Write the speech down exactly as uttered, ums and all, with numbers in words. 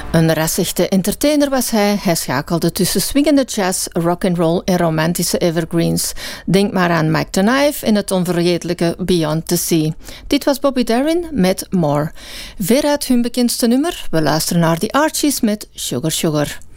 Een rassichte entertainer was hij. Hij schakelde tussen swingende jazz, rock'n'roll en romantische evergreens. Denk maar aan Mike the Knife en het onvergetelijke Beyond the Sea. Dit was Bobby Darin met More. Veruit hun bekendste nummer. We luisteren naar The Archies met Sugar Sugar.